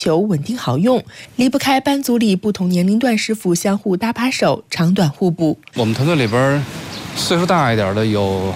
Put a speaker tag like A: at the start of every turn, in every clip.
A: 球稳定好用，离不开班组里不同年龄段师傅相互搭把手，长短互补。
B: 我们团队里边岁数大一点的有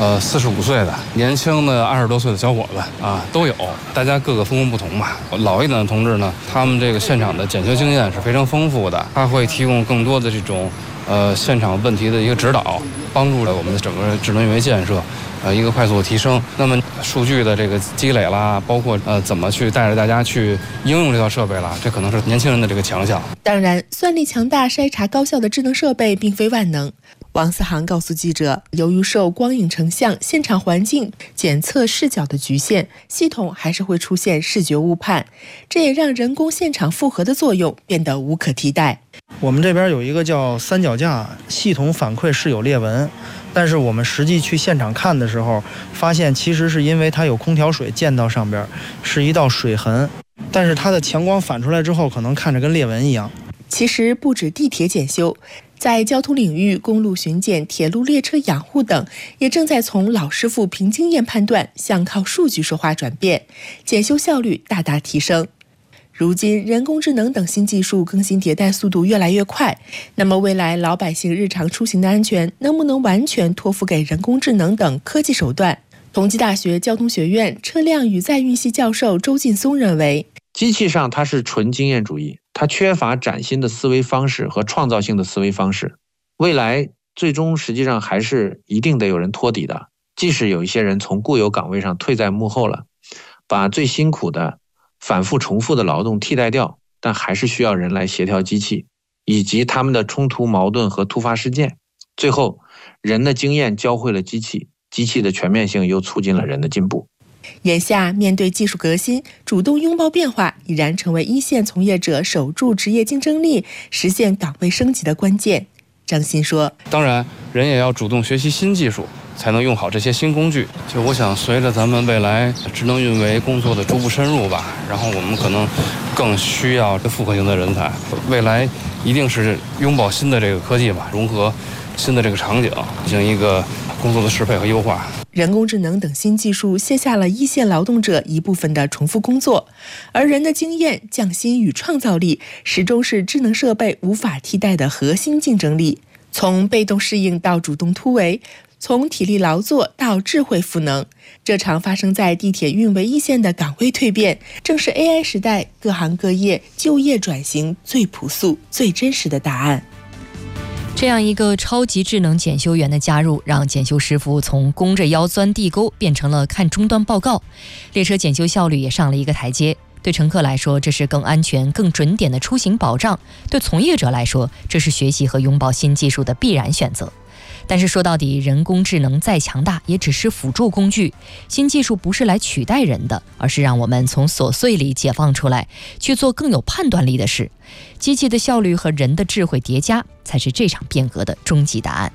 B: 45岁的，年轻的20多岁的小伙子啊都有，大家各个风格不同嘛。老一点的同志呢，他们这个现场的检修经验是非常丰富的，他会提供更多的这种现场问题的一个指导，帮助了我们的整个智能运维建设一个快速的提升。那么数据的这个积累啦，包括怎么去带着大家去应用这套设备啦，这可能是年轻人的这个强项。
A: 当然，算力强大、筛查高效的智能设备并非万能。王思航告诉记者，由于受光影成像、现场环境检测视角的局限，系统还是会出现视觉误判，这也让人工现场复核的作用变得无可替代。
C: 我们这边有一个叫三脚架，系统反馈是有裂纹，但是我们实际去现场看的时候，发现其实是因为它有空调水溅到上边，是一道水痕，但是它的强光反出来之后，可能看着跟裂纹一样。
A: 其实不止地铁检修，在交通领域，公路巡检、铁路列车养护等，也正在从老师傅凭经验判断向靠数据说话转变，检修效率大大提升。如今，人工智能等新技术更新迭代速度越来越快，那么未来老百姓日常出行的安全能不能完全托付给人工智能等科技手段？同济大学交通学院车辆与载运系教授周劲松认为，
D: 机器上它是纯经验主义，它缺乏崭新的思维方式和创造性的思维方式。未来最终实际上还是一定得有人托底的，即使有一些人从固有岗位上退在幕后了，把最辛苦的反复重复的劳动替代掉，但还是需要人来协调机器以及他们的冲突矛盾和突发事件。最后，人的经验教会了机器，机器的全面性又促进了人的进步。
A: 眼下面对技术革新，主动拥抱变化已然成为一线从业者守住职业竞争力、实现岗位升级的关键。张鑫说，
B: 当然人也要主动学习新技术，才能用好这些新工具。就我想随着咱们未来智能运维工作的逐步深入吧，然后我们可能更需要复合型的人才，未来一定是拥抱新的这个科技吧，融合新的这个场景，进行一个工作的适配和优化。
A: 人工智能等新技术卸下了一线劳动者一部分的重复工作，而人的经验、匠心与创造力始终是智能设备无法替代的核心竞争力。从被动适应到主动突围，从体力劳作到智慧赋能，这场发生在地铁运维一线的岗位蜕变，正是 AI 时代各行各业就业转型最朴素、最真实的答案。
E: 这样一个超级智能检修员的加入，让检修师傅从弓着腰钻地沟变成了看终端报告，列车检修效率也上了一个台阶。对乘客来说，这是更安全、更准点的出行保障；对从业者来说，这是学习和拥抱新技术的必然选择。但是说到底，人工智能再强大，也只是辅助工具。新技术不是来取代人的，而是让我们从琐碎里解放出来，去做更有判断力的事。机器的效率和人的智慧叠加，才是这场变革的终极答案。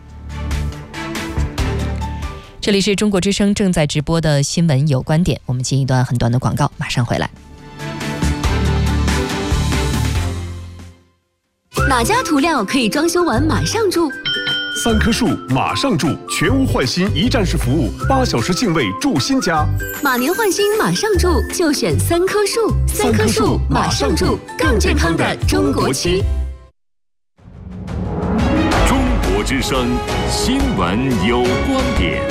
E: 这里是中国之声正在直播的新闻有观点，我们进一段很短的广告，马上回来。
F: 哪家涂料可以装修完马上住
G: ？3棵树马上住，全屋换新一站式服务，8小时净位住新家。
F: 马年换新马上住，就选3棵树。3棵树马上住，更健康的中国区。
G: 中国之声新闻有观点。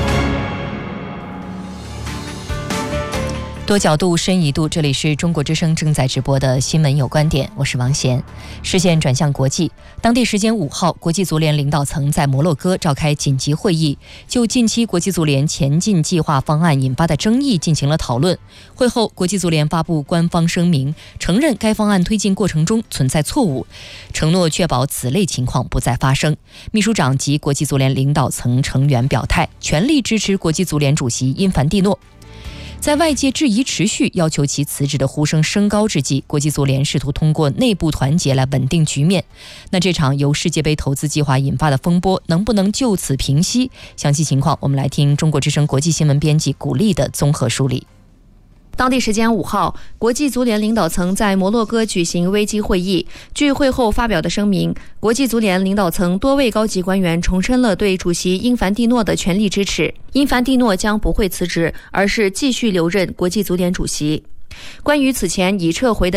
E: 多角度深一度，这里是中国之声正在直播的新闻有观点，我是王贤。视线转向国际，当地时间5号，国际足联领导层在摩洛哥召开紧急会议，就近期国际足联前进计划方案引发的争议进行了讨论。会后，国际足联发布官方声明，承认该方案推进过程中存在错误，承诺确保此类情况不再发生。秘书长及国际足联领导层成员表态，全力支持国际足联主席因凡蒂诺。在外界质疑持续要求其辞职的呼声升高之际，国际足联试图通过内部团结来稳定局面。那这场由世界杯投资计划引发的风波能不能就此平息？详细情况我们来听中国之声国际新闻编辑古丽的综合梳理。
H: 当地时间5号，国际足联领导层在摩洛哥举行危机会议。据会后发表的声明，国际足联领导层多位高级官员重申了对主席因凡蒂诺的全力支持。因凡蒂诺将不会辞职，而是继续留任国际足联主席。 关于此前已撤回的